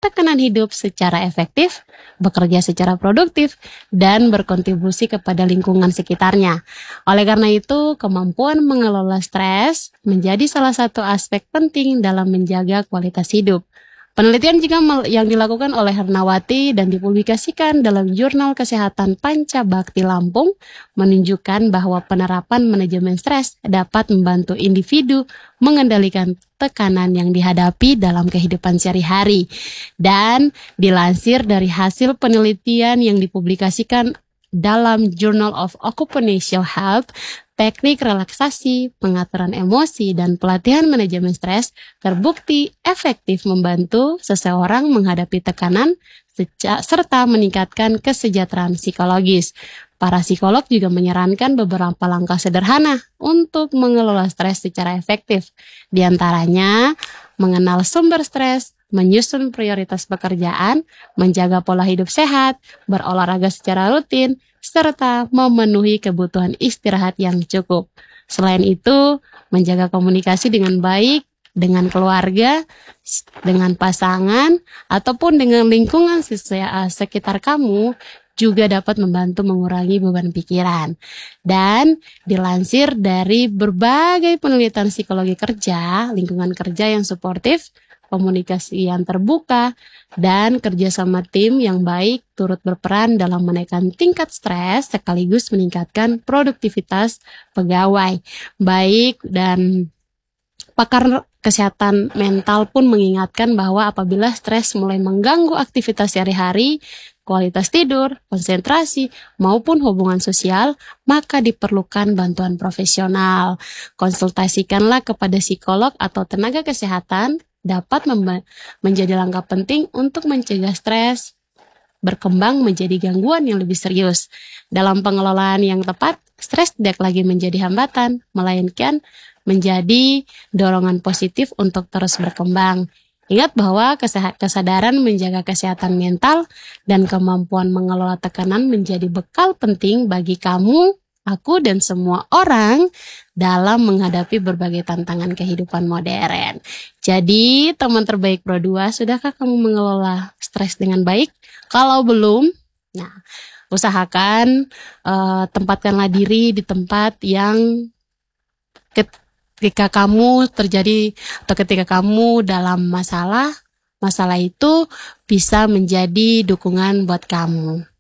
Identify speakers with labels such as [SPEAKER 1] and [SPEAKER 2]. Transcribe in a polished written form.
[SPEAKER 1] tekanan hidup secara efektif, bekerja secara produktif, dan berkontribusi kepada lingkungan sekitarnya. Oleh karena itu, kemampuan mengelola stres menjadi salah satu aspek penting dalam menjaga kualitas hidup. Penelitian juga yang dilakukan oleh Hernawati dan dipublikasikan dalam Jurnal Kesehatan Pancabakti Lampung menunjukkan bahwa penerapan manajemen stres dapat membantu individu mengendalikan tekanan yang dihadapi dalam kehidupan sehari-hari. Dan dilansir dari hasil penelitian yang dipublikasikan dalam Journal of Occupational Health, teknik relaksasi, pengaturan emosi, dan pelatihan manajemen stres terbukti efektif membantu seseorang menghadapi tekanan serta meningkatkan kesejahteraan psikologis. Para psikolog juga menyarankan beberapa langkah sederhana untuk mengelola stres secara efektif. Di antaranya, mengenal sumber stres, menyusun prioritas pekerjaan, menjaga pola hidup sehat, berolahraga secara rutin, serta memenuhi kebutuhan istirahat yang cukup. Selain itu, menjaga komunikasi dengan baik dengan keluarga, dengan pasangan, ataupun dengan lingkungan sekitar kamu juga dapat membantu mengurangi beban pikiran. Dan dilansir dari berbagai penelitian psikologi kerja, lingkungan kerja yang suportif, komunikasi yang terbuka, dan kerjasama tim yang baik turut berperan dalam menekan tingkat stres sekaligus meningkatkan produktivitas pegawai. Baik, dan pakar kesehatan mental pun mengingatkan bahwa apabila stres mulai mengganggu aktivitas sehari-hari, kualitas tidur, konsentrasi, maupun hubungan sosial, maka diperlukan bantuan profesional. Konsultasikanlah kepada psikolog atau tenaga kesehatan dapat menjadi langkah penting untuk mencegah stres berkembang menjadi gangguan yang lebih serius. Dalam pengelolaan yang tepat, stres tidak lagi menjadi hambatan, melainkan menjadi dorongan positif untuk terus berkembang. Ingat bahwa kesadaran menjaga kesehatan mental dan kemampuan mengelola tekanan menjadi bekal penting bagi kamu, aku, dan semua orang dalam menghadapi berbagai tantangan kehidupan modern. Jadi, teman terbaik Pro 2, sudahkah kamu mengelola stres dengan baik? Kalau belum, usahakan tempatkanlah diri di tempat yang ketika kamu terjadi atau ketika kamu dalam masalah itu bisa menjadi dukungan buat kamu.